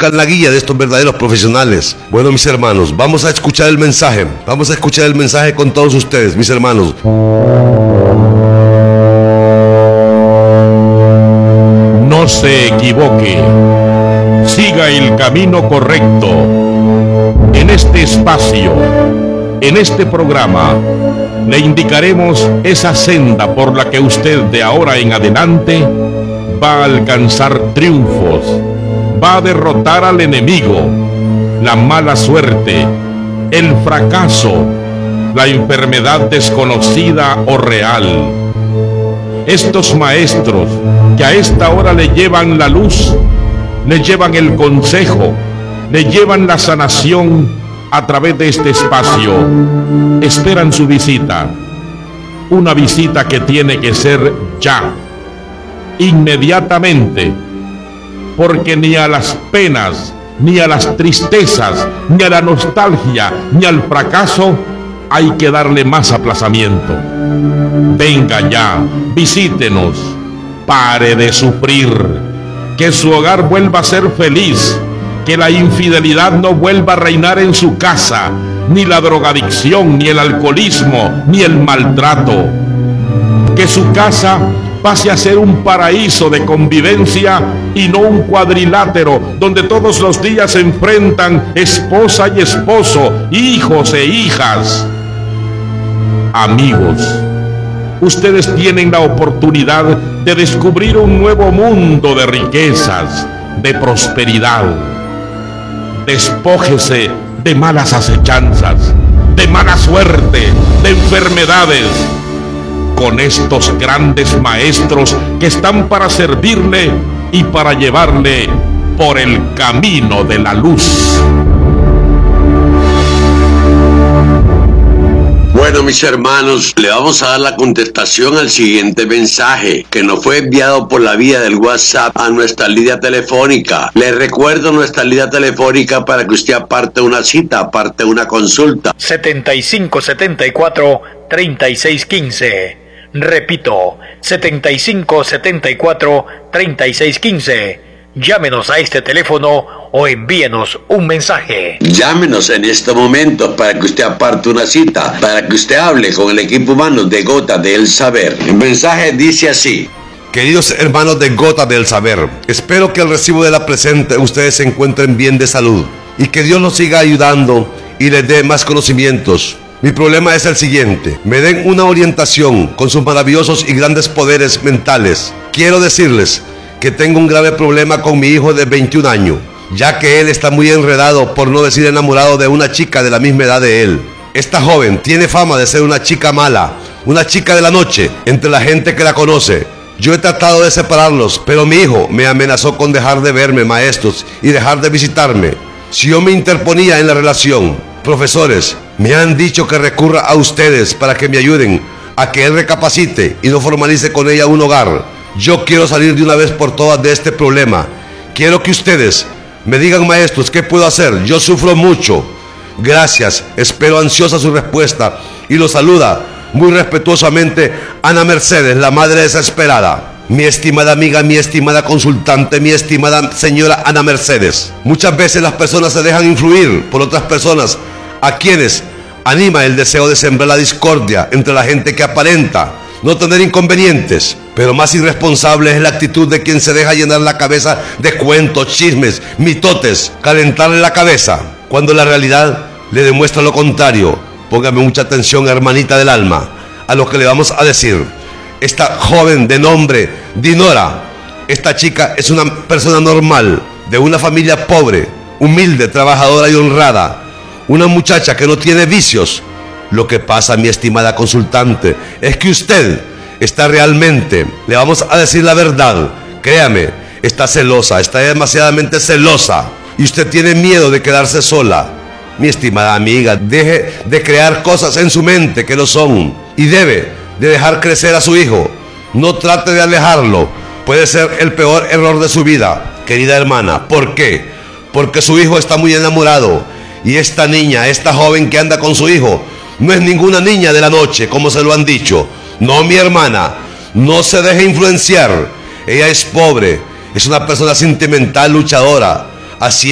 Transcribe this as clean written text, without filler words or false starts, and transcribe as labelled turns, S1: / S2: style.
S1: buscan la guía de estos verdaderos profesionales. Bueno, mis hermanos, vamos a escuchar el mensaje. Vamos a escuchar el mensaje con todos ustedes, mis hermanos.
S2: No se equivoque. Siga el camino correcto. En este espacio, en este programa, le indicaremos esa senda por la que usted de ahora en adelante va a alcanzar triunfos, va a derrotar al enemigo, la mala suerte, el fracaso, la enfermedad desconocida o real. Estos maestros que a esta hora le llevan la luz, le llevan el consejo, le llevan la sanación a través de este espacio, esperan su visita. Una visita que tiene que ser ya, inmediatamente, porque ni a las penas, ni a las tristezas, ni a la nostalgia, ni al fracaso hay que darle más aplazamiento. Venga ya, visítenos, pare de sufrir, que su hogar vuelva a ser feliz, que la infidelidad no vuelva a reinar en su casa, ni la drogadicción, ni el alcoholismo, ni el maltrato. Que su casa pase a ser un paraíso de convivencia y no un cuadrilátero donde todos los días se enfrentan esposa y esposo, hijos e hijas. Amigos, ustedes tienen la oportunidad de descubrir un nuevo mundo de riquezas, de prosperidad. Despójese de malas acechanzas, de mala suerte, de enfermedades, con estos grandes maestros que están para servirle y para llevarle por el camino de la luz.
S3: Bueno, mis hermanos, le vamos a dar la contestación al siguiente mensaje que nos fue enviado por la vía del WhatsApp a nuestra línea telefónica. Les recuerdo nuestra línea telefónica para que usted aparte una cita, aparte una consulta.
S4: 7574-3615. Repito, 7574-3615. Llámenos a este teléfono o envíenos un mensaje.
S3: Llámenos en este momento para que usted aparte una cita, para que usted hable con el equipo humano de Gotas del Saber. El mensaje dice así:
S1: Queridos hermanos de Gotas del Saber, espero que al recibo de la presente ustedes se encuentren bien de salud y que Dios los siga ayudando y les dé más conocimientos. Mi problema es el siguiente: me den una orientación con sus maravillosos y grandes poderes mentales. Quiero decirles que tengo un grave problema con mi hijo de 21 años, ya que él está muy enredado, por no decir enamorado, de una chica de la misma edad de él. Esta joven tiene fama de ser una chica mala, una chica de la noche, entre la gente que la conoce. Yo he tratado de separarlos, pero mi hijo me amenazó con dejar de verme, maestros, y dejar de visitarme si yo me interponía en la relación. Profesores, me han dicho que recurra a ustedes para que me ayuden a que él recapacite y no formalice con ella un hogar. Yo quiero salir de una vez por todas de este problema. Quiero que ustedes me digan, maestros, ¿qué puedo hacer? Yo sufro mucho. Gracias, espero ansiosa su respuesta. Y lo saluda muy respetuosamente Ana Mercedes, la madre desesperada. Mi estimada amiga, mi estimada consultante, mi estimada señora Ana Mercedes. Muchas veces las personas se dejan influir por otras personas a quienes anima el deseo de sembrar la discordia entre la gente que aparenta no tener inconvenientes, pero más irresponsable es la actitud de quien se deja llenar la cabeza de cuentos, chismes, mitotes, calentarle la cabeza, cuando la realidad le demuestra lo contrario. Póngame mucha atención, hermanita del alma, a lo que le vamos a decir. Esta joven de nombre Dinora, esta chica es una persona normal, de una familia pobre, humilde, trabajadora y honrada, una muchacha que no tiene vicios. Lo que pasa, mi estimada consultante, es que usted está realmente, le vamos a decir la verdad, créame, está celosa, está demasiadamente celosa, y usted tiene miedo de quedarse sola. Mi estimada amiga, deje de crear cosas en su mente que no son, y debe de dejar crecer a su hijo. No trate de alejarlo, puede ser el peor error de su vida, querida hermana. ¿Por qué? Porque su hijo está muy enamorado, y esta niña, esta joven que anda con su hijo, no es ninguna niña de la noche, como se lo han dicho. No, mi hermana, no se deje influenciar. Ella es pobre, es una persona sentimental, luchadora. Así